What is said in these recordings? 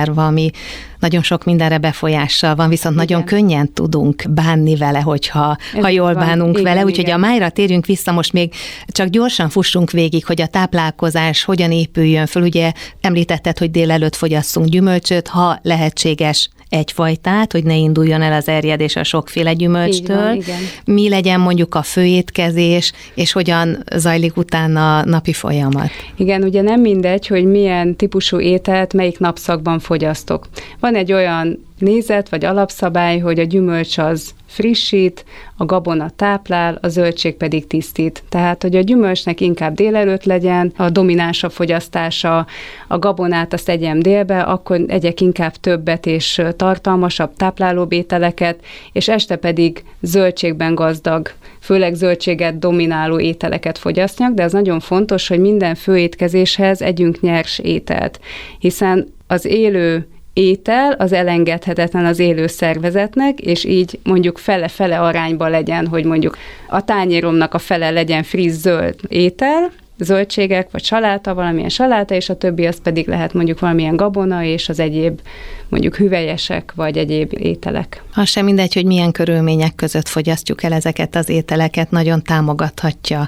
konzerva, ami nagyon sok mindenre befolyással van, viszont nagyon könnyen tudunk bánni vele, ha jól bánunk vele. Úgyhogy a májra térjünk vissza, most még csak gyorsan fussunk végig, hogy a táplálkozás hogyan épüljön föl. Ugye említetted, hogy délelőtt fogyasszunk gyümölcsöt, ha lehetséges egyfajtát, hogy ne induljon el az erjedés a sokféle gyümölcstől. Van, mi legyen mondjuk a főétkezés, és hogyan zajlik utána a napi folyamat? Igen, ugye nem mindegy, hogy milyen típusú ételt melyik napszakban fogyasztok. Van egy olyan nézet vagy alapszabály, hogy a gyümölcs az frissít, a gabona táplál, a zöldség pedig tisztít. Tehát, hogy a gyümölcsnek inkább délelőtt legyen, a domináns a fogyasztása, a gabonát azt egyem délbe, akkor egyek inkább többet és tartalmasabb, táplálóbb ételeket, és este pedig zöldségben gazdag, főleg zöldséget domináló ételeket fogyasztjak, de ez nagyon fontos, hogy minden főétkezéshez együnk nyers ételt, hiszen az élő étel az elengedhetetlen az élő szervezetnek, és így mondjuk fele-fele arányban legyen, hogy mondjuk a tányéromnak a fele legyen friss zöld étel, zöldségek, vagy saláta, valamilyen saláta, és a többi az pedig lehet mondjuk valamilyen gabona, és az egyéb mondjuk hüvelyesek, vagy egyéb ételek. Az sem mindegy, hogy milyen körülmények között fogyasztjuk el ezeket az ételeket, nagyon támogathatja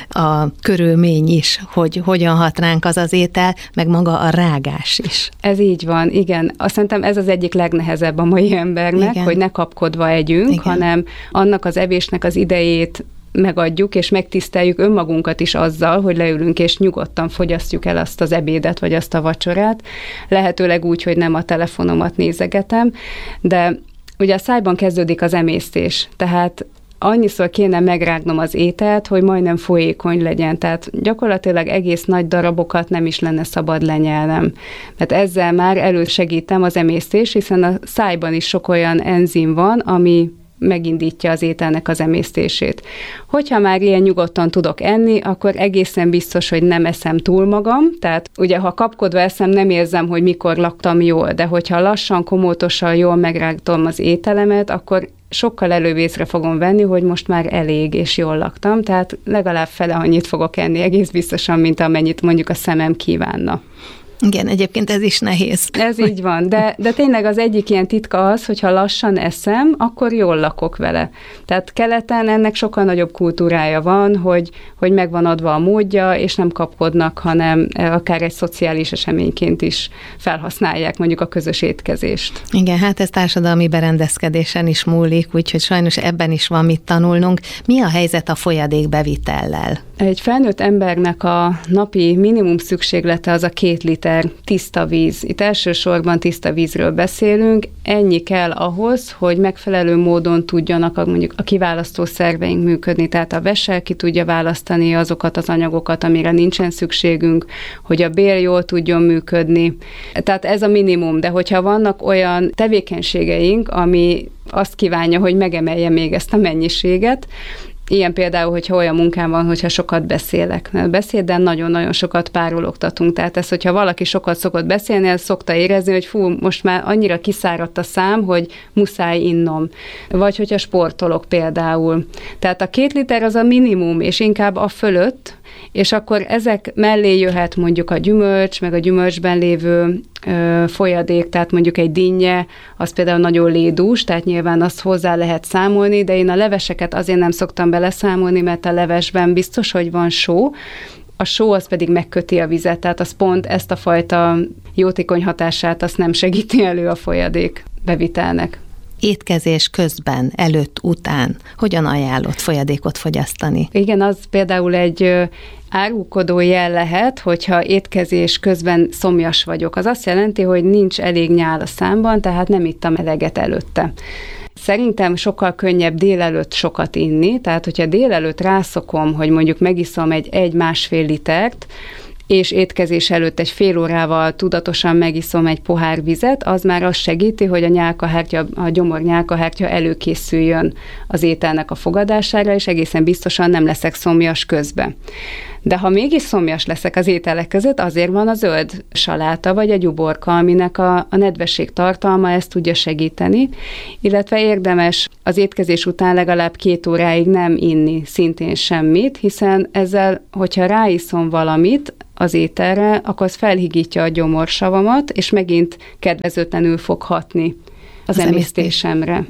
a körülmény is, hogy hogyan hat ránk az étel, meg maga a rágás is. Ez így van, igen. Azt szerintem ez az egyik legnehezebb a mai embernek, igen, hogy ne kapkodva együnk, igen, hanem annak az evésnek az idejét megadjuk, és megtiszteljük önmagunkat is azzal, hogy leülünk, és nyugodtan fogyasztjuk el azt az ebédet, vagy azt a vacsorát. Lehetőleg úgy, hogy nem a telefonomat nézegetem, de ugye a szájban kezdődik az emésztés, tehát annyiszor kéne megrágnom az ételt, hogy majdnem folyékony legyen, tehát gyakorlatilag egész nagy darabokat nem is lenne szabad lenyelnem. Mert ezzel már elősegítem az emésztést, hiszen a szájban is sok olyan enzim van, ami megindítja az ételnek az emésztését. Hogyha már ilyen nyugodtan tudok enni, akkor egészen biztos, hogy nem eszem túl magam, tehát ugye ha kapkodva eszem, nem érzem, hogy mikor laktam jól, de hogyha lassan, komótosan jól megrágtom az ételemet, akkor sokkal előbb észre fogom venni, hogy most már elég és jól laktam, tehát legalább fele annyit fogok enni egész biztosan, mint amennyit mondjuk a szemem kívánna. Igen, egyébként ez is nehéz. Ez így van, de tényleg az egyik ilyen titka az, hogyha lassan eszem, akkor jól lakok vele. Tehát keleten ennek sokkal nagyobb kultúrája van, hogy megvan adva a módja, és nem kapkodnak, hanem akár egy szociális eseményként is felhasználják mondjuk a közös étkezést. Igen, hát ez társadalmi berendezkedésen is múlik, úgyhogy sajnos ebben is van mit tanulnunk. Mi a helyzet a folyadékbevitellel? Egy felnőtt embernek a napi minimum szükséglete az a 2 liter tiszta víz. Itt elsősorban tiszta vízről beszélünk. Ennyi kell ahhoz, hogy megfelelő módon tudjanak mondjuk a kiválasztó szerveink működni. Tehát a vessel ki tudja választani azokat az anyagokat, amire nincsen szükségünk, hogy a bél jól tudjon működni. Tehát ez a minimum, de hogyha vannak olyan tevékenységeink, ami azt kívánja, hogy megemelje még ezt a mennyiséget, ilyen például, hogyha olyan munkám van, hogyha sokat beszélek. Beszéden nagyon-nagyon sokat párologtatunk. Tehát ez, hogyha valaki sokat szokott beszélni, ez szokta érezni, hogy most már annyira kiszáradt a szám, hogy muszáj innom. Vagy hogyha sportolok például. Tehát a 2 liter az a minimum, és inkább a fölött, és akkor ezek mellé jöhet mondjuk a gyümölcs, meg a gyümölcsben lévő folyadék, tehát mondjuk egy dinnye, az például nagyon lédús, tehát nyilván azt hozzá lehet számolni, de én a leveseket azért nem szoktam beleszámolni, mert a levesben biztos, hogy van só, a só az pedig megköti a vizet, tehát az pont ezt a fajta jótékony hatását azt nem segíti elő a folyadék bevitelnek. Étkezés közben, előtt, után hogyan ajánlott folyadékot fogyasztani? Igen, az például egy árulkodó jel lehet, hogyha étkezés közben szomjas vagyok. Az azt jelenti, hogy nincs elég nyál a számban, tehát nem ittam eleget előtte. Szerintem sokkal könnyebb délelőtt sokat inni, tehát hogyha délelőtt rászokom, hogy mondjuk megiszom egy 1-1,5 litert, és étkezés előtt egy fél órával tudatosan megiszom egy pohár vizet, az már azt segíti, hogy a nyálkahártya, a gyomor nyálkahártya előkészüljön az ételnek a fogadására, és egészen biztosan nem leszek szomjas közben. De ha mégis szomjas leszek az ételek között, azért van a zöld saláta, vagy egy uborka, aminek a nedvesség tartalma ezt tudja segíteni, illetve érdemes az étkezés után legalább 2 óráig nem inni szintén semmit, hiszen ezzel, hogyha ráiszom valamit az ételre, akkor az felhigítja a gyomorsavamat, és megint kedvezőtlenül fog hatni az emésztésemre.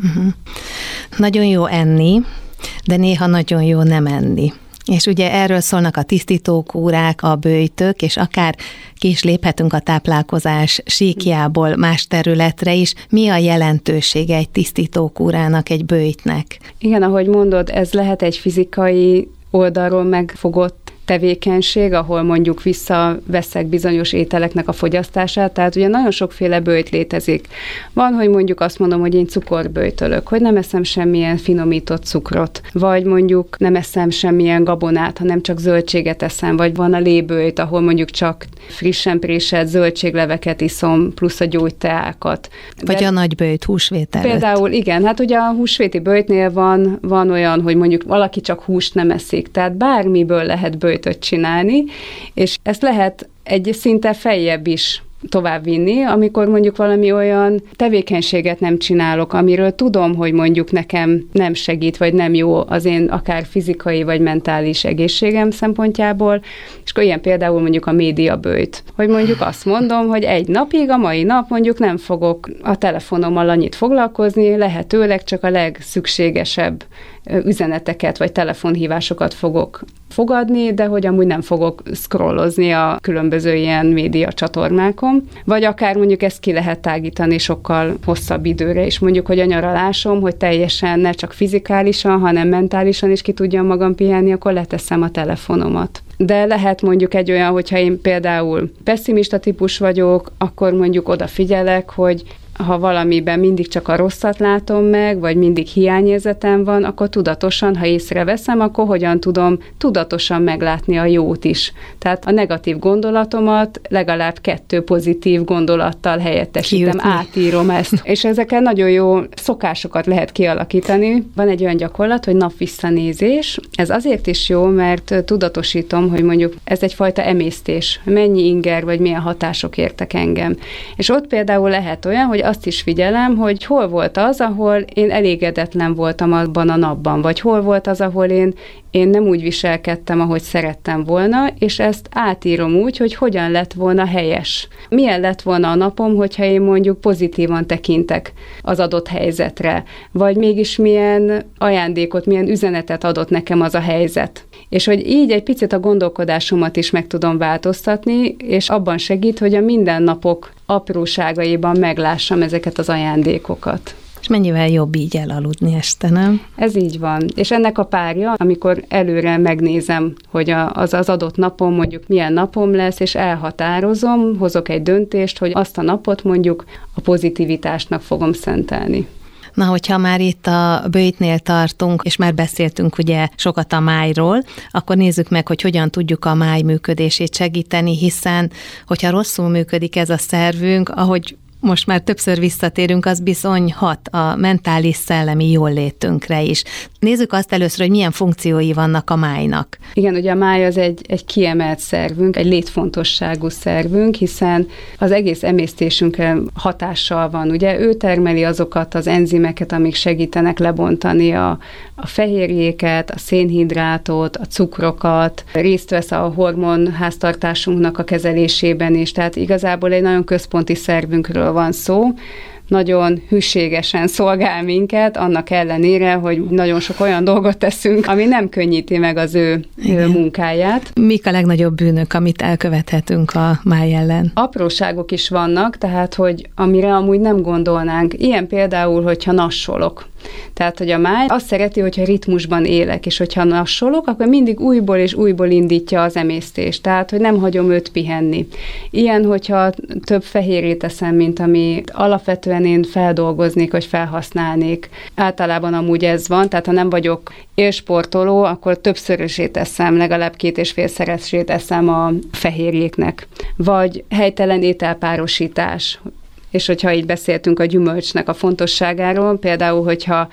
Nagyon jó enni, de néha nagyon jó nem enni. És ugye erről szólnak a tisztítókúrák, a böjtök, és akár ki is léphetünk a táplálkozás síkjából más területre is. Mi a jelentősége egy tisztítókúrának, egy böjtnek? Igen, ahogy mondod, ez lehet egy fizikai oldalról megfogott tevékenység, ahol mondjuk visszaveszek bizonyos ételeknek a fogyasztását, tehát ugye nagyon sokféle böjt létezik. Van, hogy mondjuk azt mondom, hogy én cukorböjtölök, hogy nem eszem semmilyen finomított cukrot, vagy mondjuk nem eszem semmilyen gabonát, hanem csak zöldséget eszem, vagy van a léböjt, ahol mondjuk csak frissen préselt zöldségleveket iszom, plusz a gyógyteákat. Vagy a nagy böjt húsvét előtt. Például igen, hát ugye a húsvéti böjtnél van olyan, hogy mondjuk valaki csak húst nem eszik, tehát bármiből lehet böjtöt csinálni, és ezt lehet egy szinte feljebb is továbbvinni, amikor mondjuk valami olyan tevékenységet nem csinálok, amiről tudom, hogy mondjuk nekem nem segít, vagy nem jó az én akár fizikai, vagy mentális egészségem szempontjából, és akkor ilyen például mondjuk a médiaböjt, hogy mondjuk azt mondom, hogy egy napig, a mai nap mondjuk nem fogok a telefonommal annyit foglalkozni, lehetőleg csak a legszükségesebb üzeneteket, vagy telefonhívásokat fogok fogadni, de hogy amúgy nem fogok scrollozni a különböző ilyen média csatornákon, vagy akár mondjuk ezt ki lehet tágítani sokkal hosszabb időre is. Mondjuk, hogy a nyaralásom, hogy teljesen ne csak fizikálisan, hanem mentálisan is ki tudjam magam pihenni, akkor leteszem a telefonomat. De lehet mondjuk egy olyan, hogyha én például pesszimista típus vagyok, akkor mondjuk odafigyelek, hogy ha valamiben mindig csak a rosszat látom meg, vagy mindig hiányérzetem van, akkor tudatosan, ha észreveszem, akkor hogyan tudom tudatosan meglátni a jót is. Tehát a negatív gondolatomat legalább 2 pozitív gondolattal helyettesítem, átírom ezt. És ezeken nagyon jó szokásokat lehet kialakítani. Van egy olyan gyakorlat, hogy napvisszanézés. Ez azért is jó, mert tudatosítom, hogy mondjuk ez egyfajta emésztés, mennyi inger, vagy milyen hatások értek engem. És ott például lehet olyan, hogy azt is figyelem, hogy hol volt az, ahol én elégedetlen voltam abban a napban, vagy hol volt az, ahol én nem úgy viselkedtem, ahogy szerettem volna, és ezt átírom úgy, hogy hogyan lett volna helyes. Milyen lett volna a napom, hogyha én mondjuk pozitívan tekintek az adott helyzetre, vagy mégis milyen ajándékot, milyen üzenetet adott nekem az a helyzet. És hogy így egy picit a gondolkodásomat is meg tudom változtatni, és abban segít, hogy a mindennapok apróságaiban meglássam ezeket az ajándékokat. És mennyivel jobb így elaludni este, nem? Ez így van. És ennek a párja, amikor előre megnézem, hogy az adott napom mondjuk milyen napom lesz, és elhatározom, hozok egy döntést, hogy azt a napot mondjuk a pozitivitásnak fogom szentelni. Na, hogyha már itt a böjtnél tartunk, és már beszéltünk ugye sokat a májról, akkor nézzük meg, hogy hogyan tudjuk a máj működését segíteni, hiszen hogyha rosszul működik ez a szervünk, ahogy most már többször visszatérünk, az bizony hat a mentális, szellemi jóllétünkre is. Nézzük azt először, hogy milyen funkciói vannak a májnak. Igen, ugye a máj az egy kiemelt szervünk, egy létfontosságú szervünk, hiszen az egész emésztésünkre hatással van. Ugye ő termeli azokat az enzimeket, amik segítenek lebontani a fehérjéket, a szénhidrátot, a cukrokat, részt vesz a hormonháztartásunknak a kezelésében is, tehát igazából egy nagyon központi szervünkről van szó, nagyon hűségesen szolgál minket, annak ellenére, hogy nagyon sok olyan dolgot teszünk, ami nem könnyíti meg az ő munkáját. Mik a legnagyobb bűnök, amit elkövethetünk a máj ellen? Apróságok is vannak, tehát, hogy amire amúgy nem gondolnánk. Ilyen például, hogyha nassolok. Tehát, hogy a máj azt szereti, hogyha ritmusban élek, és hogyha nassolok, akkor mindig újból és újból indítja az emésztést, tehát, hogy nem hagyom őt pihenni. Ilyen, hogyha több fehérjét eszem, mint ami alapvetően én feldolgoznék, vagy felhasználnék. Általában amúgy ez van, tehát ha nem vagyok élsportoló, akkor többszörösét eszem, legalább 2,5-szeresét eszem a fehérjéknek. Vagy helytelen ételpárosítás. És hogyha így beszéltünk a gyümölcsnek a fontosságáról, például, hogyha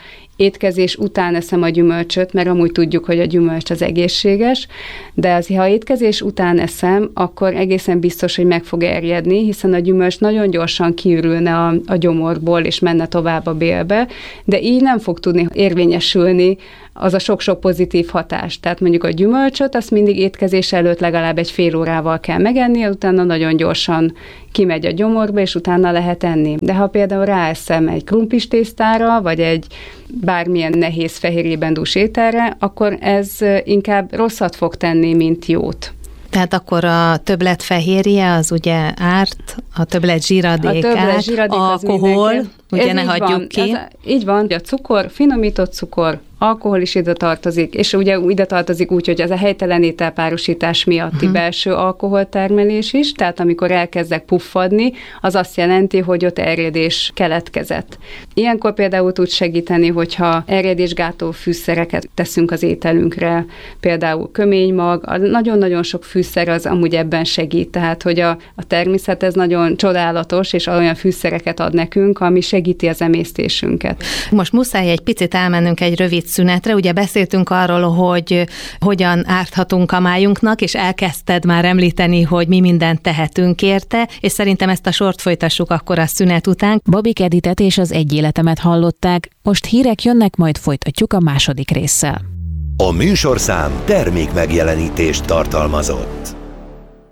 étkezés után eszem a gyümölcsöt, mert amúgy tudjuk, hogy a gyümölcs az egészséges, de azért, ha étkezés után eszem, akkor egészen biztos, hogy meg fog erjedni, hiszen a gyümölcs nagyon gyorsan kiürülne a gyomorból, és menne tovább a bélbe, de így nem fog tudni érvényesülni az a sok-sok pozitív hatás. Tehát mondjuk a gyümölcsöt, azt mindig étkezés előtt legalább egy fél órával kell megenni, utána nagyon gyorsan kimegy a gyomorba, és utána lehet enni. De ha például ráeszem egy krumplis tésztára, vagy egy bármilyen nehéz fehérjében dús ételre, akkor ez inkább rosszat fog tenni, mint jót. Tehát akkor a többlet fehérje az ugye árt, a többlet zsíradék árt, alkohol, ugye ne hagyjuk ki. Így van, a cukor, finomított cukor, alkohol is ide tartozik, és ugye ide tartozik úgy, hogy ez a helytelen ételpárosítás miatti belső alkoholtermelés is, tehát amikor elkezdek puffadni, az azt jelenti, hogy ott erjedés keletkezett. Ilyenkor például tud segíteni, hogyha erjedésgátoló fűszereket teszünk az ételünkre, például köménymag, nagyon-nagyon sok fűszer az amúgy ebben segít, tehát hogy a természet ez nagyon csodálatos, és olyan fűszereket ad nekünk, ami segíti az emésztésünket. Most muszáj egy picit elmennünk egy rövid szünetre. Ugye beszéltünk arról, hogy hogyan árthatunk a májunknak, és elkezdted már említeni, hogy mi mindent tehetünk érte, és szerintem ezt a sort folytassuk akkor a szünet után. Babik Editet és az Egy életemet hallották, most hírek jönnek, majd folytatjuk a második résszel. A műsorszám termék megjelenítést tartalmazott.